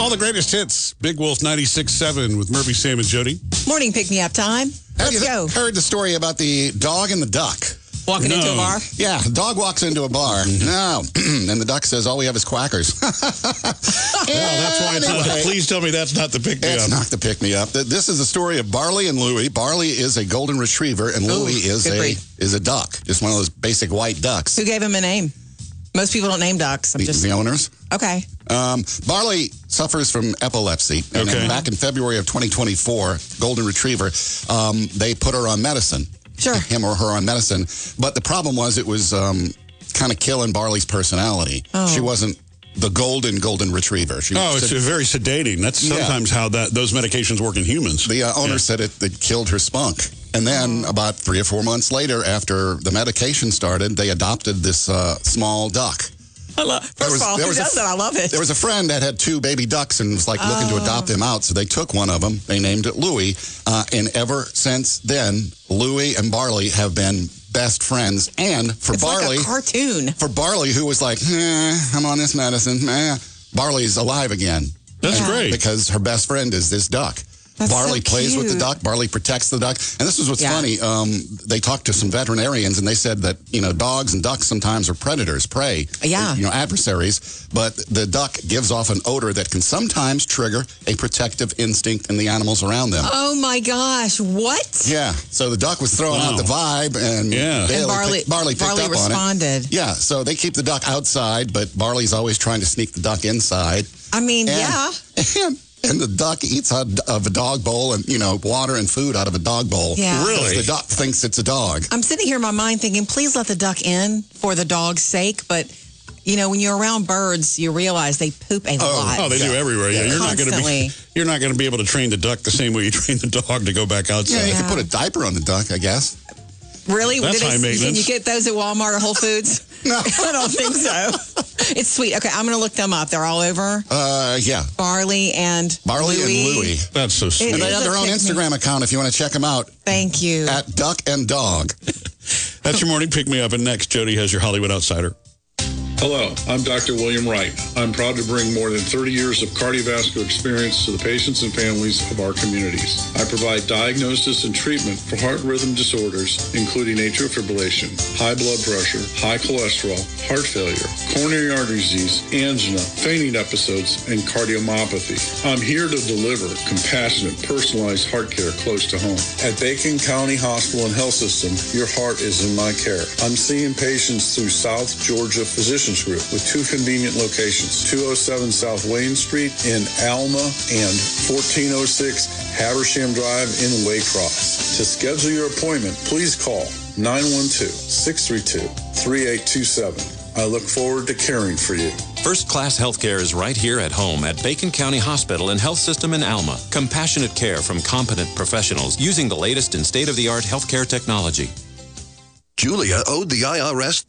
All the greatest hits. Big Wolf 96.7 with Murphy, Sam, and Jody. Morning pick-me-up time. Let's go. Heard the story about the dog and the duck. Walking into a bar? Yeah, the dog walks into a bar. No. And the duck says, all we have is quackers. Well, that's why it's not. Please tell me that's not the pick-me-up. It's not the pick-me-up. This is the story of Barley and Louie. Barley is a golden retriever, and Louie is a duck. Just one of those basic white ducks. Who gave him a name? Most people don't name ducks. The owners? Okay. Barley suffers from epilepsy. And back in February of 2024, golden retriever, they put her on medicine. Sure. Him or her on medicine. But the problem was it was kind of killing Barley's personality. Oh. She wasn't the golden retriever. It's very sedating. That's sometimes how those medications work in humans. The owner said it killed her spunk. And then about 3 or 4 months later, after the medication started, they adopted this small duck. I love it. There was a friend that had 2 baby ducks and was looking to adopt them out, so they took one of them. They named it Louie, and ever since then, Louie and Barley have been best friends. And for Barley, like a cartoon. For Barley, who was like, I'm on this medicine, Barley's alive again. That's great because her best friend is this duck. That's Barley so plays with the duck. Barley protects the duck. And this is what's funny. They talked to some veterinarians, and they said that, dogs and ducks sometimes are predators, prey, adversaries. But the duck gives off an odor that can sometimes trigger a protective instinct in the animals around them. Oh, my gosh. What? Yeah. So the duck was throwing out the vibe, and Barley picked up responded. on it. Yeah. So they keep the duck outside, but Barley's always trying to sneak the duck inside. I mean, And the duck eats out of a dog bowl and, water and food out of a dog bowl. Yeah. Really? The duck thinks it's a dog. I'm sitting here in my mind thinking, please let the duck in for the dog's sake. But, when you're around birds, you realize they poop a lot. Oh, they do everywhere. Yeah, you're Constantly. not going to be able to train the duck the same way you train the dog to go back outside. Yeah, you can put a diaper on the duck, I guess. Really? That's high maintenance. Can you get those at Walmart or Whole Foods? No. I don't think so. It's sweet. Okay, I'm going to look them up. They're all over? Yeah. Barley and Louie. That's so sweet. And they have their own Instagram account if you want to check them out. Thank you. At Duck and Dog. That's your morning pick-me-up. And next, Jody has your Hollywood Outsider. Hello, I'm Dr. William Wright. I'm proud to bring more than 30 years of cardiovascular experience to the patients and families of our communities. I provide diagnosis and treatment for heart rhythm disorders, including atrial fibrillation, high blood pressure, high cholesterol, heart failure, coronary artery disease, angina, fainting episodes, and cardiomyopathy. I'm here to deliver compassionate, personalized heart care close to home. At Bacon County Hospital and Health System, your heart is in my care. I'm seeing patients through South Georgia Physicians Group with 2 convenient locations, 207 South Wayne Street in Alma and 1406 Habersham Drive in Waycross. To schedule your appointment, please call 912-632-3827. I look forward to caring for you. First-class healthcare is right here at home at Bacon County Hospital and Health System in Alma. Compassionate care from competent professionals using the latest in state-of-the-art healthcare technology. Julia owed the IRS